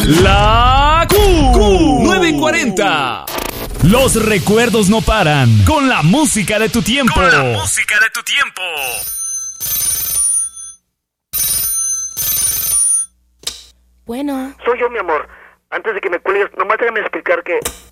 La Q940. Los recuerdos no paran con la música de tu tiempo. Con la música de tu tiempo. Bueno. Soy yo, mi amor. Antes de que me cuelgues, nomás déjame explicar que